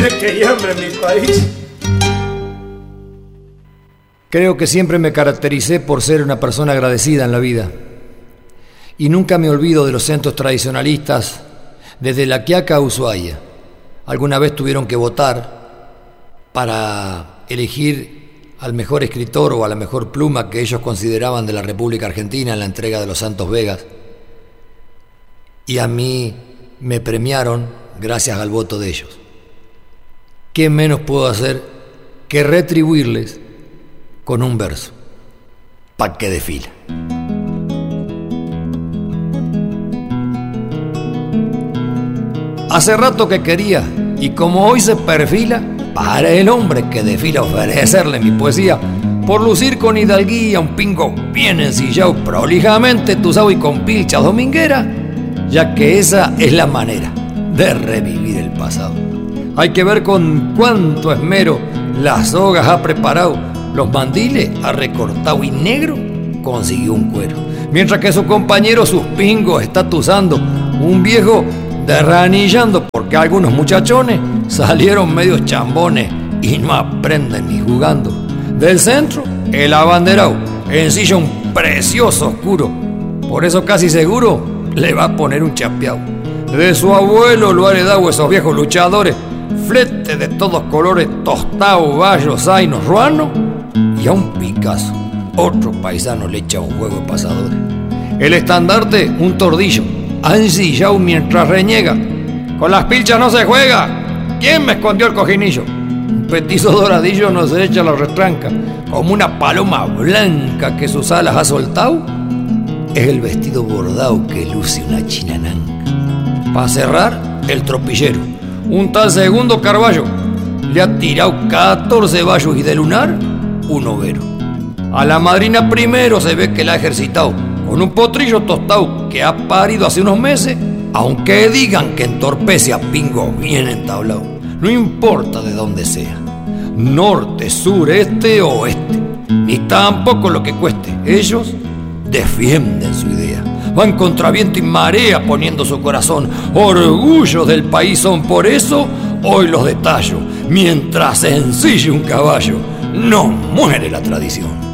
que hay hambre en mi país. Creo que siempre me caractericé por ser una persona agradecida en la vida. Y nunca me olvido de los centros tradicionalistas desde La Quiaca a Ushuaia. Alguna vez tuvieron que votar para elegir al mejor escritor o a la mejor pluma que ellos consideraban de la República Argentina en la entrega de los Santos Vegas. Y a mí me premiaron gracias al voto de ellos. ¿Qué menos puedo hacer que retribuirles con un verso? Pa' que desfila. Hace rato que quería, y como hoy se perfila, para el hombre que desfila ofrecerle mi poesía, por lucir con hidalguía un pingo bien ensillado, prolijamente tusado y con pilchas dominguera, ya que esa es la manera de revivir el pasado. Hay que ver con cuánto esmero las sogas ha preparado, los mandiles ha recortado y negro consiguió un cuero, mientras que su compañero sus pingos está tusando, un viejo derranillando porque algunos muchachones salieron medios chambones y no aprenden ni jugando. Del centro, el abanderado ensilla un precioso oscuro, por eso casi seguro le va a poner un chapeado. De su abuelo lo ha heredado esos viejos luchadores, flete de todos colores, tostado, bayo, zainos, ruano, y a un Picasso, otro paisano le echa un juego de pasadores. El estandarte, un tordillo, ensillado mientras reniega. Con las pilchas no se juega. ¿Quién me escondió el cojinillo? Un petizo doradillo no se echa la retranca. Como una paloma blanca que sus alas ha soltado, es el vestido bordado que luce una chinananca. Para cerrar, el tropillero, un tal Segundo Carballo, le ha tirado 14 bayos y de lunar, un overo. A la madrina primero se ve que la ha ejercitado con un potrillo tostado que ha parido hace unos meses, aunque digan que entorpece a pingo bien entablado. No importa de dónde sea, norte, sur, este o oeste, ni tampoco lo que cueste. Ellos defienden su idea, van contra viento y marea poniendo su corazón. Orgullos del país son, por eso hoy los detallo. Mientras ensille un caballo, no muere la tradición.